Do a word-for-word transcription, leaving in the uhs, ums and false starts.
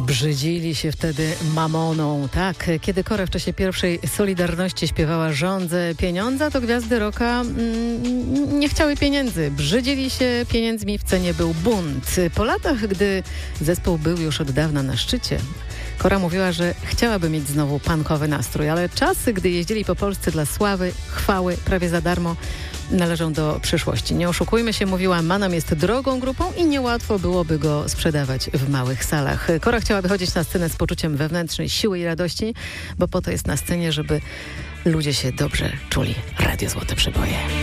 Brzydzili się wtedy mamoną, tak. Kiedy Kora w czasie pierwszej Solidarności śpiewała Rządzę pieniądza, to gwiazdy rocka mm, nie chciały pieniędzy. Brzydzili się pieniędzmi, w cenie był bunt. Po latach, gdy zespół był już od dawna na szczycie, Kora mówiła, że chciałaby mieć znowu punkowy nastrój, ale czasy, gdy jeździli po Polsce dla sławy, chwały, prawie za darmo, należą do przyszłości. Nie oszukujmy się, mówiła, Manam jest drogą grupą i niełatwo byłoby go sprzedawać w małych salach. Kora chciała wychodzić na scenę z poczuciem wewnętrznej siły i radości, bo po to jest na scenie, żeby ludzie się dobrze czuli. Radio Złote Przeboje.